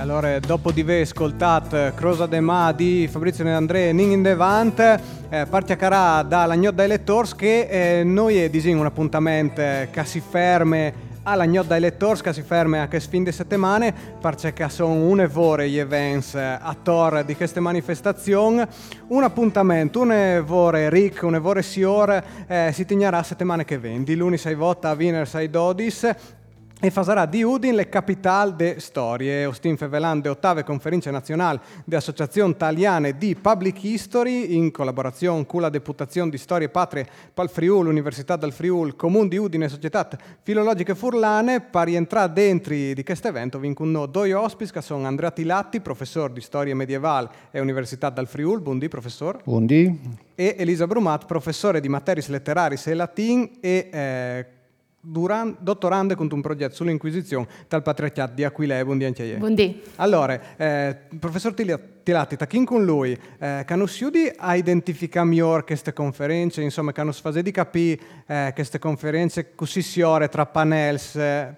Allora, dopo di aver ascoltato Crosa de Ma di Fabrizio De André Nin in Devant, partiacarà dalla Gnodda Electors che noi disin un appuntamento che si ferme alla Gnodda Electors, che si ferme a questo fin di settimane, perché sono un'evore gli events a Tor di queste manifestazioni. Un appuntamento, un'evore ricco, un'evore signor, si tegnerà settimane che viene, di lunedì 6 vota a venerdì 6 12. E farà di Udin le capitali de storie. Ostin fevelande ottave conferenze nazionali di associazioni italiane di Public History in collaborazione con la Deputazione di Storie e Patrie Pal Friul, Università del Friul, Comune di Udine e Società Filologiche Furlane. Per rientrare dentro di questo evento vincono due ospiti che sono Andrea Tilatti, professore di Storia Medievale e Università del Friul. Buondì, professore. Buondì. E Elisa Brumat, professore di Materie Letterarie e Latin e dottorande con un progetto sull'Inquisizione dal Patriarcato di Aquilea. Buondì anche io. Buondì. Allora, professor Tilatti, tachin con lui, che non si a identificare meglio queste conferenze, insomma, che non si fa di capire queste conferenze così siore tra panels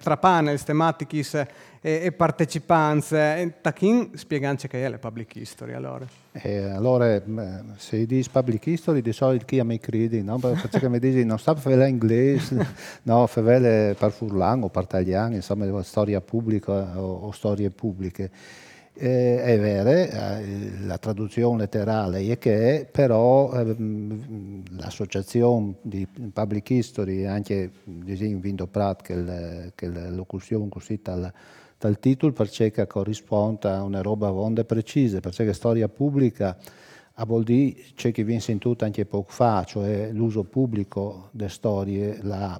tematici e partecipanti. Tachin spieganci che è la public history, allora. Allora, se dici public history, di solito chi a me credi, no? Perché mi dici non sta per l'inglese, no, per per furlan o per tagliare, insomma, storia pubblica o storie pubbliche. È vero, la traduzione letterale è che è, però l'associazione di public history, anche in Vindo Prat, che l'occlusione così dal titolo, perché corrisponde a una roba onde precise, perché storia pubblica a vuol dire c'è che viene sentito anche poco fa, cioè l'uso pubblico delle storie,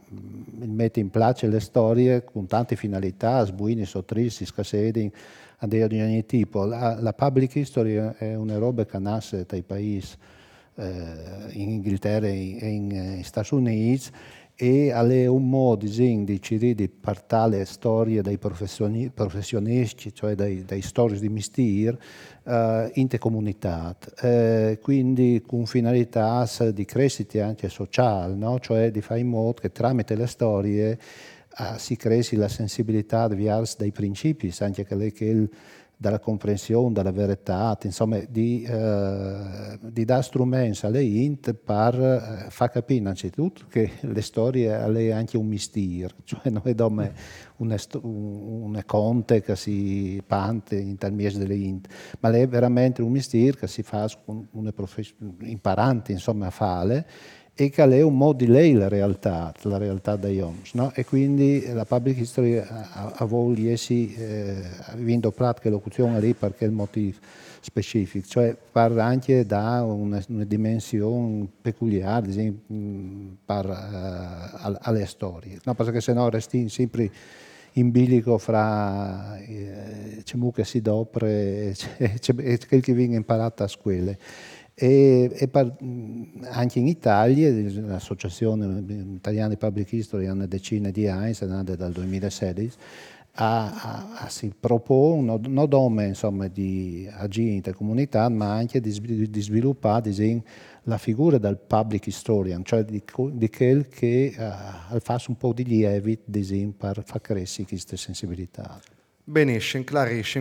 mette in place le storie con tante finalità, sbuini, sottristi, scassedi, di ogni tipo. La public history è una roba che nasce dai paesi in Inghilterra e in Stati Uniti e è un modo di partire le storie dei professionisti, cioè dai storie di mestiere, in te comunità, quindi con finalità di crescita anche sociale, no? Cioè di fare in modo che tramite le storie si crei la sensibilità dei principi, anche che dalla comprensione, dalla verità, insomma, di dare strumenti alle int per far capire innanzitutto che le storie è anche un mistero, cioè non è come un conte che si pante in termini delle int, ma è veramente un mistero che si fa con imparante, insomma, a fare, e che è un modo di lei la realtà degli uomini, no? E quindi la public history a voi avendo pratica locuzione lì perché è il motivo specifico, cioè parla anche da una dimensione peculiare, alle storie, no? Perché sennò resti sempre in bilico fra c'è che si dopre e quel che viene imparato a scuole. Anche in Italia l'Associazione Italiana di Public History ha una decina di anni, è nata dal 2016, si propone non solo insomma, di agire in comunità, ma anche di sviluppare la figura del public historian, cioè di quel che fa un po' di lievito per far crescere queste sensibilità. Benissimo, chiarissimo.